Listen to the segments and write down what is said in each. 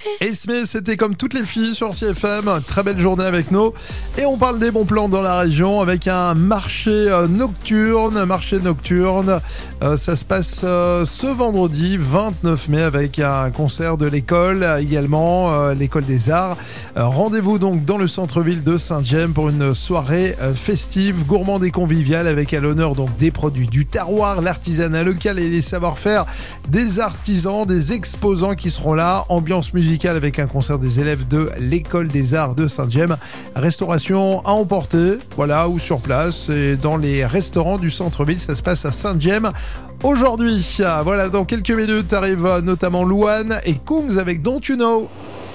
Esme, c'était comme toutes les filles sur CFM. Très belle journée avec nous. Et on parle des bons plans dans la région avec un marché nocturne. Ça se passe ce vendredi 29 mai avec un concert de l'école, également l'école des arts. Rendez-vous donc dans le centre-ville de Saint-Dième pour une soirée festive, gourmande et conviviale avec à l'honneur donc des produits du terroir, l'artisanat local et les savoir-faire des artisans, des exposants qui seront là. Ambiance musicale avec un concert des élèves de l'école des arts de Saint-Dième. Restauration à emporter, voilà, ou sur place et dans les restaurants du centre-ville. Ça se passe à Saint-Dième aujourd'hui. Voilà, dans quelques minutes arrive notamment Louane et Kungs avec Don't You Know.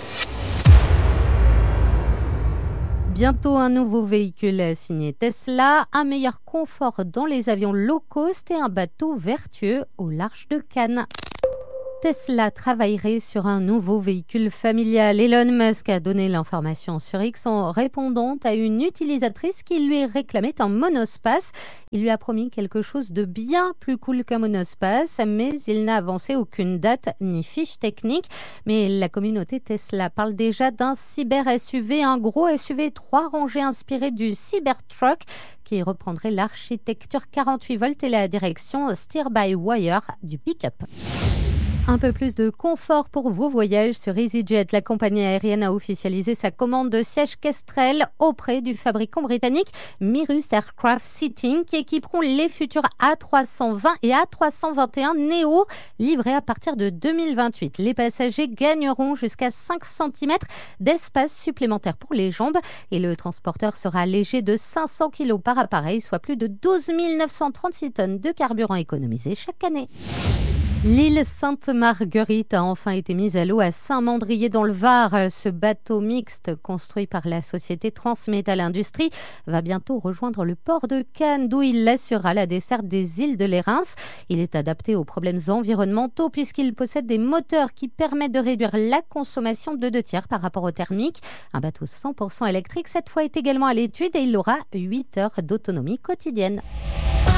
Bientôt un nouveau véhicule signé Tesla, un meilleur confort dans les avions low cost et un bateau vertueux au large de Cannes. Tesla travaillerait sur un nouveau véhicule familial. Elon Musk a donné l'information sur X en répondant à une utilisatrice qui lui réclamait un monospace. Il lui a promis quelque chose de bien plus cool qu'un monospace, mais il n'a avancé aucune date ni fiche technique. Mais la communauté Tesla parle déjà d'un cyber-SUV, un gros SUV 3 rangées inspiré du Cybertruck qui reprendrait l'architecture 48 volts et la direction steer-by-wire du pick-up. Un peu plus de confort pour vos voyages sur EasyJet. La compagnie aérienne a officialisé sa commande de sièges Kestrel auprès du fabricant britannique Mirus Aircraft Seating qui équiperont les futurs A320 et A321 Neo livrés à partir de 2028. Les passagers gagneront jusqu'à 5 cm d'espace supplémentaire pour les jambes et le transporteur sera allégé de 500 kg par appareil, soit plus de 12 936 tonnes de carburant économisé chaque année. L'île Sainte-Marguerite a enfin été mise à l'eau à Saint-Mandrier dans le Var. Ce bateau mixte construit par la société Transmétal Industrie va bientôt rejoindre le port de Cannes d'où il assurera la desserte des îles de Lérins. Il est adapté aux problèmes environnementaux puisqu'il possède des moteurs qui permettent de réduire la consommation de 2/3 par rapport au thermique. Un bateau 100% électrique cette fois est également à l'étude et il aura 8 heures d'autonomie quotidienne.